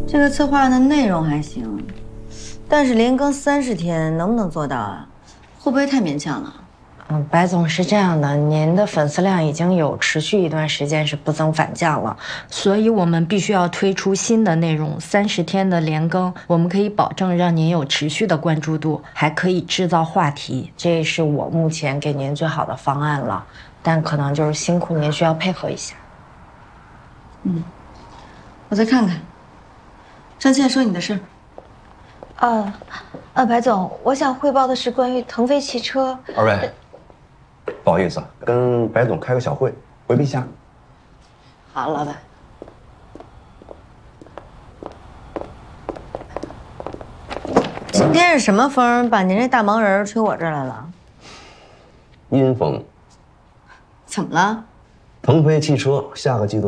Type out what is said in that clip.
这个策划案的内容还行，但是连更30天能不能做到啊？会不会太勉强了？ 白总是这样的，您的粉丝量已经有持续一段时间是不增反降了，所以我们必须要推出新的内容，30天的连更，我们可以保证让您有持续的关注度，还可以制造话题，这是我目前给您最好的方案了，但可能就是辛苦您需要配合一下。 我再看看。张倩，说你的事。 白总，我想汇报的是关于腾飞汽车。 二位，不好意思啊，跟白总开个小会，回避一下。 好，老板。今天是什么风把您这大忙人吹我这儿来了？ 阴风， 怎么了？ 腾飞汽车下个季度